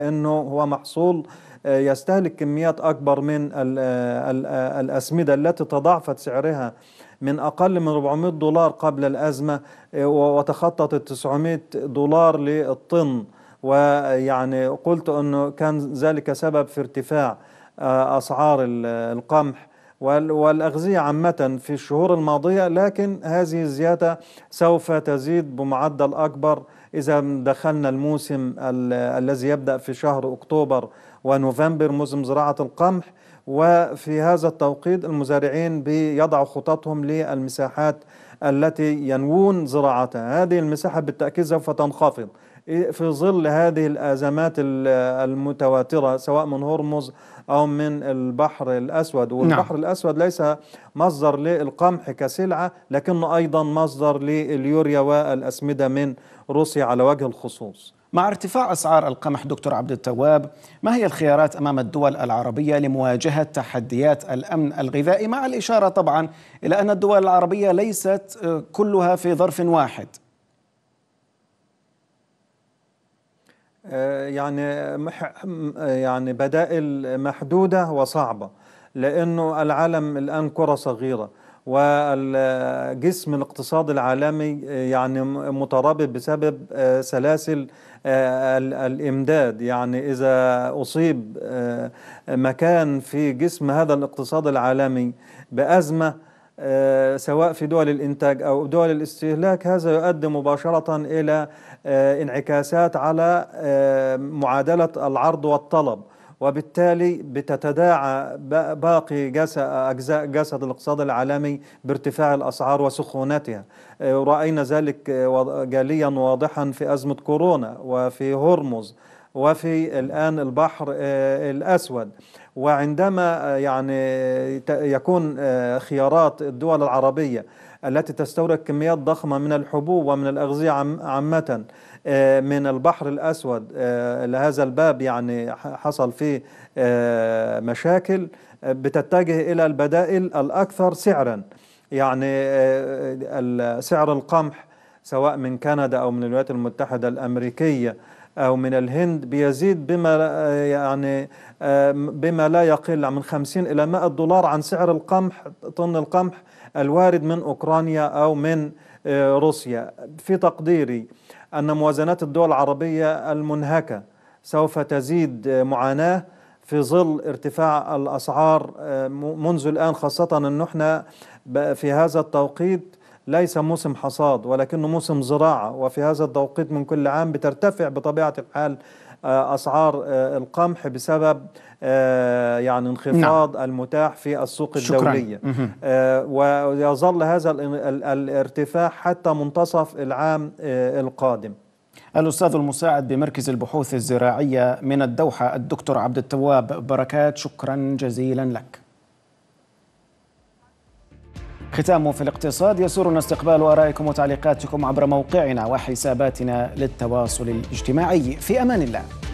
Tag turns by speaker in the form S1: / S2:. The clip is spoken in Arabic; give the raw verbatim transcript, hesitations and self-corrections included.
S1: أنه هو محصول يستهلك كميات أكبر من ال ال الأسمدة التي تضاعفت سعرها من أقل من أربعمائة دولار قبل الأزمة وتخطت تسعمائة دولار للطن. ويعني قلت أنه كان ذلك سبب في ارتفاع أسعار القمح والأغذية عامة في الشهور الماضية، لكن هذه الزيادة سوف تزيد بمعدل أكبر إذا دخلنا الموسم الذي يبدأ في شهر أكتوبر ونوفمبر، موسم زراعة القمح. وفي هذا التوقيت المزارعين بيضعوا خططهم للمساحات التي ينوون زراعتها. هذه المساحة بالتأكيد سوف تنخفض في ظل هذه الأزمات المتواترة سواء من هرمز أو من البحر الأسود. والبحر نعم. الأسود ليس مصدر للقمح كسلعة، لكنه أيضا مصدر لليوريا والأسمدة من روسيا على وجه الخصوص.
S2: مع ارتفاع أسعار القمح دكتور عبد التواب، ما هي الخيارات أمام الدول العربية لمواجهة تحديات الأمن الغذائي، مع الإشارة طبعا إلى أن الدول العربية ليست كلها في ظرف واحد؟
S1: يعني يعني بدائل محدودة وصعبة، لأنه العالم الآن كرة صغيرة، والجسم الاقتصاد العالمي يعني مترابط بسبب سلاسل الإمداد. يعني إذا أصيب مكان في جسم هذا الاقتصاد العالمي بأزمة سواء في دول الإنتاج أو دول الاستهلاك، هذا يؤدي مباشرة إلى انعكاسات على معادلة العرض والطلب، وبالتالي بتتداعى باقي أجزاء جسد الاقتصاد العالمي بارتفاع الأسعار وسخونتها. رأينا ذلك جليا واضحا في أزمة كورونا وفي هرمز وفي الآن البحر الأسود. وعندما يعني يكون خيارات الدول العربية التي تستورد كميات ضخمة من الحبوب ومن الأغذية عامة من البحر الأسود، لهذا الباب يعني حصل فيه مشاكل، بتتجه إلى البدائل الأكثر سعرا. يعني سعر القمح سواء من كندا أو من الولايات المتحدة الأمريكية أو من الهند بيزيد بما يعني بما لا يقل من خمسين إلى مائة دولار عن سعر القمح، طن القمح الوارد من أوكرانيا أو من روسيا. في تقديري أن موازنات الدول العربية المنهكة سوف تزيد معاناة في ظل ارتفاع الأسعار منذ الآن، خاصة أن احنا في هذا التوقيت ليس موسم حصاد ولكنه موسم زراعة، وفي هذا التوقيت من كل عام بترتفع بطبيعة الحال أسعار القمح بسبب يعني انخفاض نعم. المتاح في السوق الدولية. ويظل هذا الارتفاع حتى منتصف العام القادم.
S2: الأستاذ المساعد بمركز البحوث الزراعية من الدوحة الدكتور عبد التواب بركات، شكرا جزيلا لك. ختام في الاقتصاد. يسرنا استقبال آرائكم وتعليقاتكم عبر موقعنا وحساباتنا للتواصل الاجتماعي. في أمان الله.